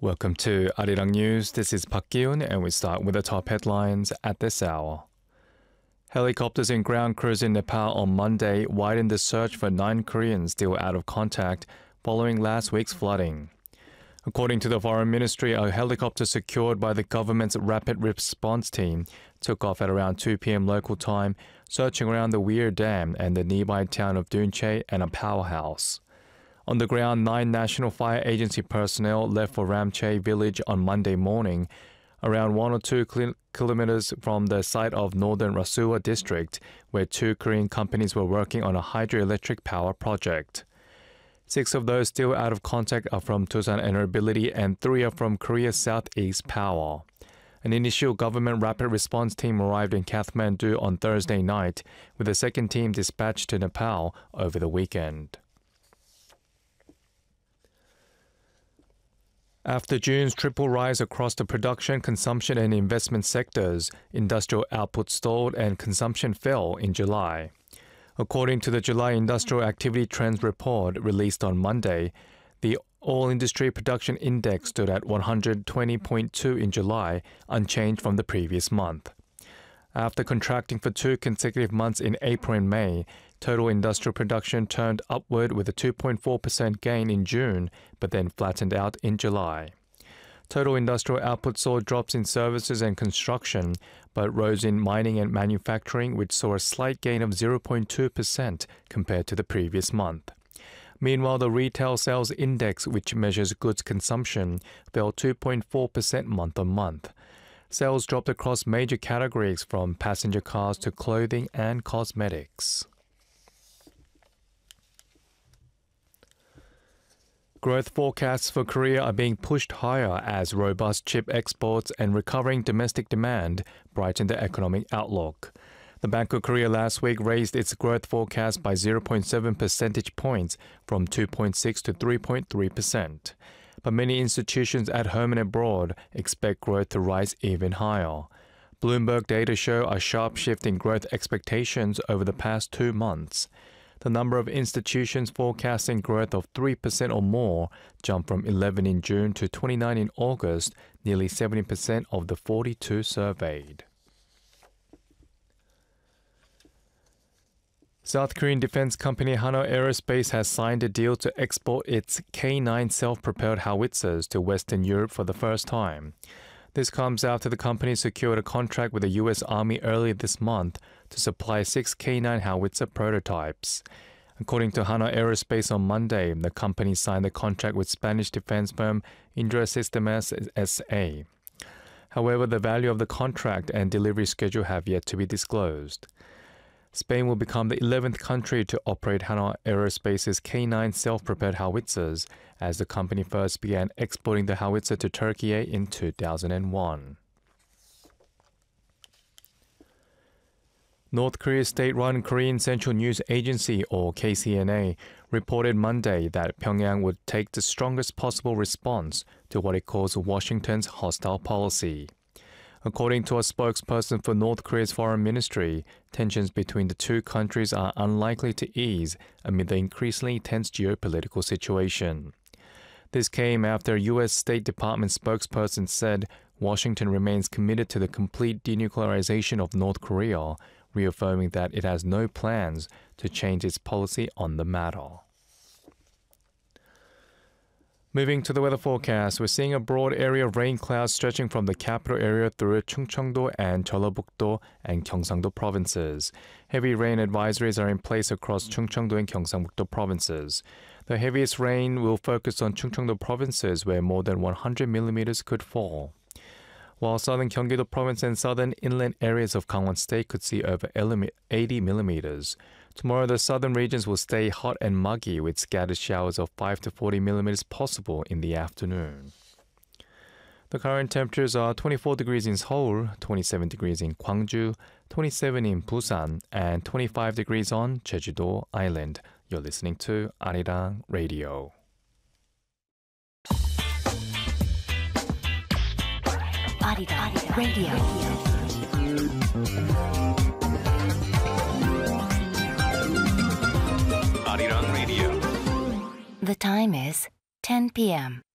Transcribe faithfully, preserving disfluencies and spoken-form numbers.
Welcome to Arirang News. This is Park Gi-un, and we start with the top headlines at this hour. Helicopters and ground crews in Nepal on Monday widened the search for nine Koreans still out of contact following last week's flooding. According to the Foreign Ministry, a helicopter secured by the government's rapid response team took off at around two p.m. local time, searching around the Weir Dam and the nearby town of Dunche and a powerhouse. On the ground, nine National Fire Agency personnel left for Ramche village on Monday morning, around one or two kil- kilometers from the site of northern Rasuwa district, where two Korean companies were working on a hydroelectric power project. Six of those still out of contact are from Tusan Enerbility and three are from Korea Southeast Power. An initial government rapid response team arrived in Kathmandu on Thursday night, with a second team dispatched to Nepal over the weekend. After June's triple rise across the production, consumption and investment sectors, industrial output stalled and consumption fell in July. According to the July Industrial Activity Trends Report released on Monday, the all-industry production index stood at one hundred twenty point two in July, unchanged from the previous month. After contracting for two consecutive months in April and May, total industrial production turned upward with a two point four percent gain in June, but then flattened out in July. Total industrial output saw drops in services and construction, but rose in mining and manufacturing, which saw a slight gain of zero point two percent compared to the previous month. Meanwhile, the retail sales index, which measures goods consumption, fell two point four percent month on month. Sales dropped across major categories from passenger cars to clothing and cosmetics. Growth forecasts for Korea are being pushed higher as robust chip exports and recovering domestic demand brighten the economic outlook. The Bank of Korea last week raised its growth forecast by zero point seven percentage points from two point six to three point three percent. But many institutions at home and abroad expect growth to rise even higher. Bloomberg data show a sharp shift in growth expectations over the past two months. The number of institutions forecasting growth of three percent or more jumped from eleven in June to twenty-nine in August, nearly seventy percent of the forty-two surveyed. South Korean defense company Hanwha Aerospace has signed a deal to export its K nine self-propelled howitzers to Western Europe for the first time. This comes after the company secured a contract with the U S Army earlier this month to supply six K nine howitzer prototypes. According to Hanwha Aerospace on Monday, the company signed a contract with Spanish defense firm Indra Sistemas S A. However, the value of the contract and delivery schedule have yet to be disclosed. Spain will become the eleventh country to operate Hanwha Aerospace's K nine self-propelled howitzers, as the company first began exporting the howitzer to Turkey in two thousand one. North Korea's state-run Korean Central News Agency, or K C N A, reported Monday that Pyongyang would take the strongest possible response to what it calls Washington's hostile policy. According to a spokesperson for North Korea's foreign ministry, tensions between the two countries are unlikely to ease amid the increasingly tense geopolitical situation. This came after a U S State Department spokesperson said Washington remains committed to the complete denuclearization of North Korea, reaffirming that it has no plans to change its policy on the matter. Moving to the weather forecast, we're seeing a broad area of rain clouds stretching from the capital area through Chungcheongdo and Jeollabuk-do and Gyeongsang-do provinces. Heavy rain advisories are in place across Chungcheongdo and Gyeongsang-buk-do provinces. The heaviest rain will focus on Chungcheongdo provinces, where more than one hundred millimeters could fall. While southern Gyeonggi-do province and southern inland areas of Gangwon State could see over eighty millimeters. Tomorrow, the southern regions will stay hot and muggy with scattered showers of five to forty millimeters possible in the afternoon. The current temperatures are twenty-four degrees in Seoul, twenty-seven degrees in Gwangju, twenty-seven in Busan, and twenty-five degrees on Jeju-do Island. You're listening to Arirang Radio. Arirang Radio. Arirang Radio. The time is ten p.m.